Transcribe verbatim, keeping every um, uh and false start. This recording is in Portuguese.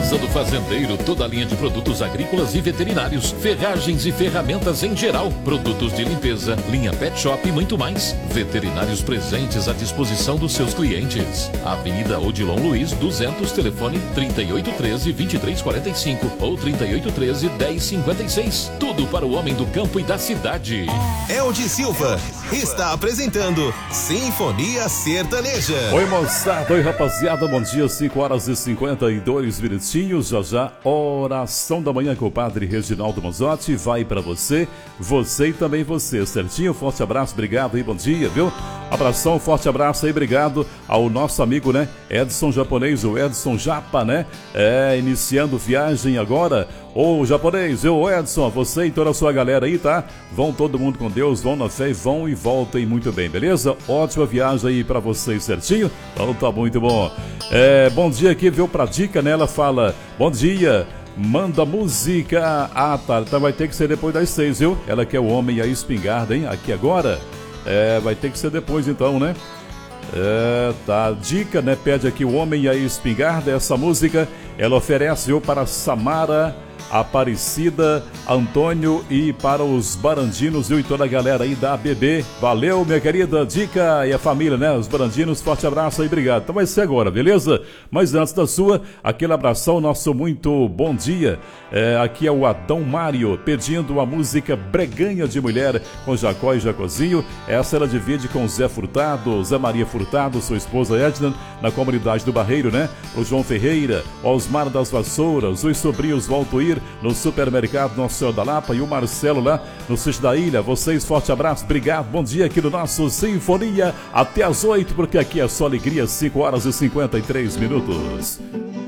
Casa do Fazendeiro, toda a linha de produtos agrícolas e veterinários, ferragens e ferramentas em geral, produtos de limpeza, linha pet shop e muito mais. Veterinários presentes à disposição dos seus clientes. Avenida Odilon Luiz, duzentos, telefone trinta e oito treze, vinte e três quarenta e cinco ou trinta e oito treze, dez cinquenta e seis. Tudo para o homem do campo e da cidade. Eldi Silva está apresentando Sinfonia Sertaneja. Oi, moçada, oi, rapaziada, bom dia, cinco horas e cinquenta e dois minutinhos, já já, oração da manhã com o padre Reginaldo Manzotti, vai pra você, você e também você, certinho? Forte abraço, obrigado aí, bom dia, viu? Abração, forte abraço aí, obrigado ao nosso amigo, né, Edson Japonês, o Edson Japa, né, é, iniciando viagem agora. Ô japonês, eu Edson, você e toda a sua galera aí, tá? Vão todo mundo com Deus, vão na fé, vão e voltem muito bem, beleza? Ótima viagem aí pra vocês, certinho? Então tá muito bom. É, bom dia aqui, viu, pra dica, né? Ela fala, bom dia, manda música. Ah, tá, então vai ter que ser depois das seis, viu? Ela quer o homem e a espingarda, hein? Aqui agora, é, vai ter que ser depois então, né? É, tá, dica, né? Pede aqui o homem e a espingarda, essa música, ela oferece, viu, para Samara, Aparecida, Antônio e para os barandinos, viu, e toda a galera aí da A B B. Valeu, minha querida dica e a família, né? Os barandinos, forte abraço aí, obrigado. Então vai ser agora, beleza? Mas antes da sua, aquele abração, nosso muito bom dia. É, aqui é o Adão Mário pedindo a música Breganha de Mulher com Jacó e Jacozinho. Essa ela divide com Zé Furtado, Zé Maria Furtado, sua esposa Edna, na comunidade do Barreiro, né? O João Ferreira, Osmar das Vassouras, os sobrinhos Valtoir no supermercado Nossa Senhora da Lapa e o Marcelo lá no Sítio da Ilha. Vocês, forte abraço, obrigado, bom dia aqui no nosso Sinfonia até às oito, porque aqui é só alegria, cinco horas e cinquenta e três minutos.